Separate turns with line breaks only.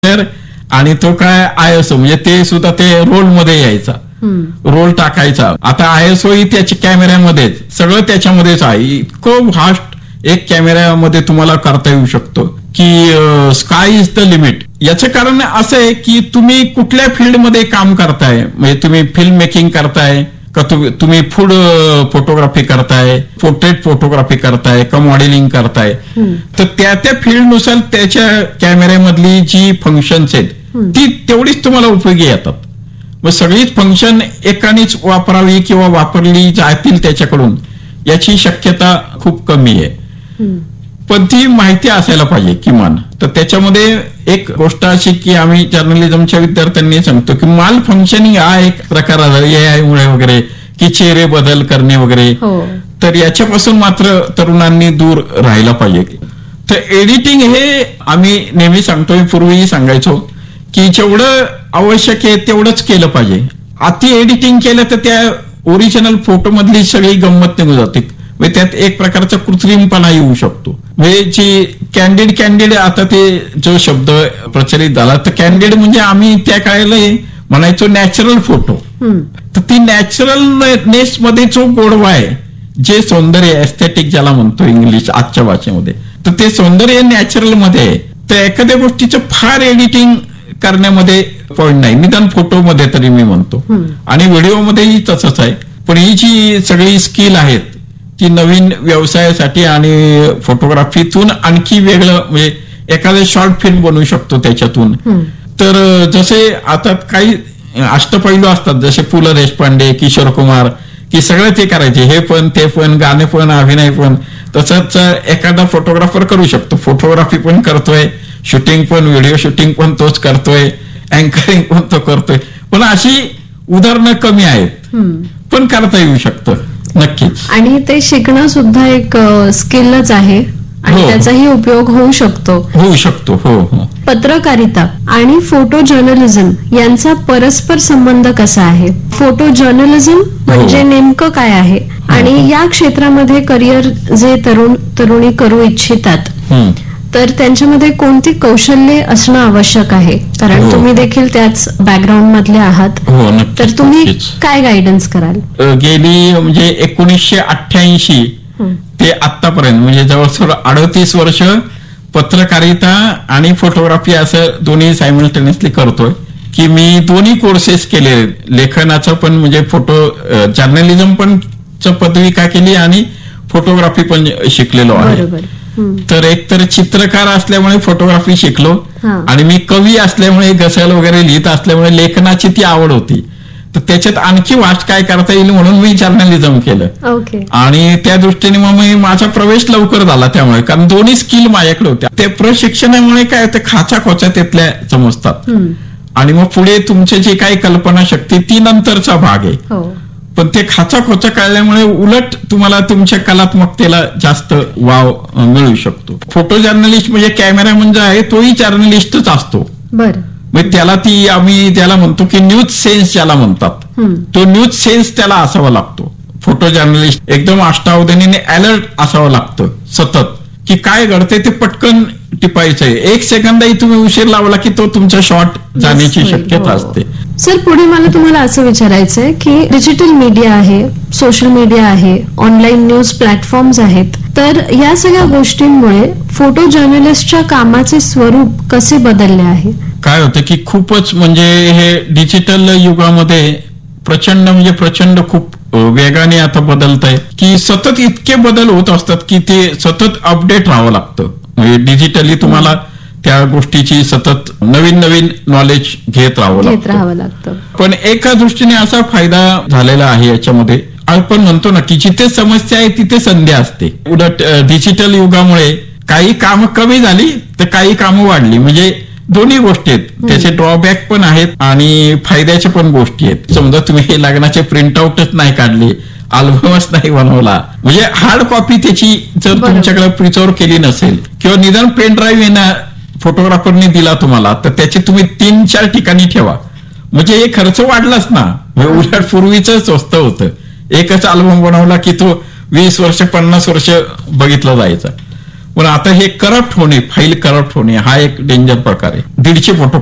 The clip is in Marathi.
आणि तो काय ISO म्हणजे ते सुद्धा ते रोल मध्ये यायचा, रोल टाकायचा. आता ISO ही त्याच्या कॅमेऱ्यामध्येच सगळं त्याच्यामध्येच आहे. इतकं व्हास्ट एक कॅमेऱ्यामध्ये तुम्हाला करता येऊ शकतो की स्काय इज द लिमिट. याचं कारण असं आहे की तुम्ही कुठल्या फील्डमध्ये काम करताय, म्हणजे तुम्ही फिल्म मेकिंग करताय का, तुम्ही फूड फोटोग्राफी करताय, पोर्ट्रेट फोटोग्राफी करताय का, मॉडेलिंग करताय, तर त्या फील्डनुसार त्याच्या कॅमेऱ्यामधली जी फंक्शन्स आहेत ती तेवढीच तुम्हाला उपयोगी येतात. मग सगळीच फंक्शन एकानेच वापरावी किंवा वापरली जातील त्याच्याकडून याची शक्यता खूप कमी आहे. पण ती माहिती असायला पाहिजे किमान. तर त्याच्यामध्ये एक गोष्ट अशी की आम्ही जर्नलिझमच्या विद्यार्थ्यांनी सांगतो की माल फंक्शनिंग हा एक प्रकार AI मुळे वगैरे की चेहरे बदल करणे वगैरे, तर याच्यापासून मात्र तरुणांनी दूर राहायला पाहिजे. तर एडिटिंग हे आम्ही नेहमी सांगतो, पूर्वीही सांगायचो की जेवढं आवश्यक आहे तेवढंच केलं पाहिजे. अति एडिटिंग केलं तर त्या ओरिजिनल फोटो मधली सगळी गंमत निघून जाते. त्यात एक प्रकारचा कृत्रिमपणा येऊ शकतो. म्हणजे जी कॅन्डिड आता ते जो शब्द प्रचलित झाला, तर कॅन्डिड म्हणजे आम्ही त्या काळाला म्हणायचो नॅचरल फोटो. तर ती नॅचरलनेस मध्ये जो गोडवा आहे, जे सौंदर्य एस्थेटिक ज्याला म्हणतो इंग्लिश आजच्या भाषेमध्ये, तर ते सौंदर्य नॅचरल मध्ये आहे. तर एखाद्या गोष्टीचं फार एडिटिंग करण्यामध्ये पॉइंट नाही, निदान फोटोमध्ये तरी मी म्हणतो, आणि व्हिडिओमध्येही तसंच आहे. पण ही जी सगळी स्किल आहेत ती नवीन व्यवसायासाठी आणि फोटोग्राफीतून आणखी वेगळं, म्हणजे एखादं शॉर्ट फिल्म बनवू शकतो त्याच्यातून. तर जसे आता काही अष्टपैलू असतात, जसे पु ल देशपांडे, किशोर कुमार, की सगळं ते करायचे, हे पण ते पण, गाणे पण, अभिनय पण. तसंच एखादा फोटोग्राफर करू शकतो, फोटोग्राफी पण करतोय, शूटिंग पण, व्हिडिओ शूटिंग पण तोच करतोय, अँकरिंग पण तो करतोय. पण अशी उदाहरणं कमी आहेत, पण करता येऊ शकतं नक्कीच.
आणि ते शिकणं सुद्धा एक स्किलच आहे आणि त्याचाही उपयोग होऊ शकतो.
हो.
पत्रकारिता आणि फोटो जर्नलिझम यांचा परस्पर संबंध कसा आहे? फोटो जर्नलिझम म्हणजे नेमकं काय आहे, आणि या क्षेत्रामध्ये करिअर जे तरुणी करू इच्छितात तर त्यांच्यामध्ये कोणती कौशल्ये असणं आवश्यक आहे? कारण तुम्ही देखील त्याच बॅकग्राऊंड मधले आहात, तर तुम्ही काय गायडन्स कराल?
गेली म्हणजे 1988 ते आतापर्यंत म्हणजे जवळजवळ 38 वर्ष पत्रकारिता आणि फोटोग्राफी असं दोन्ही सायमल्टेनियसली करतोय. की मी दोन्ही कोर्सेस केले, लेखनाचं पण म्हणजे फोटो जर्नलिझम पण पदविका केली आणि फोटोग्राफी पण शिकलेलो आहे. तर एक तर चित्रकार असल्यामुळे फोटोग्राफी शिकलो, आणि मी कवी असल्यामुळे गझल वगैरे लिहित असल्यामुळे लेखनाची ती आवड होती. तर त्याच्यात आणखी वास्ट काय करता येईल म्हणून मी जर्नलिझम केलं. आणि त्या दृष्टीने मग मी माझा प्रवेश लवकर झाला त्यामुळे, कारण दोन्ही स्किल माझ्याकडे होत्या. ते प्रशिक्षणामुळे काय ते खाचा खोचा त्यातल्या समजतात, आणि मग पुढे तुमची जी काही कल्पना शक्ती ती नंतरचा भाग आहे. पण ते खाचा खोचा कळल्यामुळे उलट तुम्हाला तुमच्या कलात्मकतेला जास्त वाव मिळू शकतो. फोटो जर्नलिस्ट म्हणजे कॅमेरा म्हणजे आहे तोही जर्नलिस्टच असतो. म्हणजे त्याला ती आम्ही त्याला म्हणतो की न्यूज सेन्स ज्याला म्हणतात, तो न्यूज सेन्स त्याला असावा लागतो. फोटो जर्नलिस्ट एकदम अष्टावधानीने अलर्ट असावं लागतं सतत, की काय घडतंय ते पटकन टिपायचंय. 1 सेकंदही तुम्ही उशीर लावला की तो तुमचा शॉट जाण्याची शक्यता असते.
सर, पुढे मला तुम्हाला असं विचारायचंय की डिजिटल मीडिया आहे, सोशल मीडिया आहे, ऑनलाईन न्यूज प्लॅटफॉर्म्स आहेत, तर या सगळ्या गोष्टींमुळे फोटो जर्नलिस्टच्या कामाचे स्वरूप कसे बदलले आहे?
काय होतं की खूपच म्हणजे हे डिजिटल युगामध्ये प्रचंड खूप वेगाने आता बदलत आहे, की सतत इतके बदल होत असतात की ते सतत अपडेट राहावं लागतं. म्हणजे डिजिटली तुम्हाला त्या गोष्टीची सतत नवीन नॉलेज घेत राहावं लागतं. पण एका दृष्टीने असा फायदा झालेला आहे याच्यामध्ये, आपण म्हणतो ना की जिथे समस्या आहे तिथे संधी असते. उलट डिजिटल युगामुळे काही कामं कमी झाली तर काही कामं वाढली. म्हणजे दोन्ही गोष्टी आहेत, त्याचे ड्रॉबॅक पण आहेत आणि फायद्याच्या पण गोष्टी आहेत. समजा तुम्ही हे लग्नाचे प्रिंटआउटच नाही काढले, अल्बमच नाही बनवला, म्हणजे हार्ड कॉपी त्याची जर तुमच्याकडे प्रिझर्व केली नसेल, किंवा निदान पेन ड्राईव्ह येणं फोटोग्राफरने दिला तुम्हाला, तर त्याचे तुम्ही 3-4 ठिकाणी ठेवा. म्हणजे हे खर्च वाढलाच ना. उलट पूर्वीच स्वस्त होतं, एकच अल्बम बनवला की तो 20 वर्ष 50 वर्ष बघितला जायचा. पण आता हे करप्ट होणे, फाईल करप्ट होणे हा एक डेंजर प्रकार आहे. 150 फोटो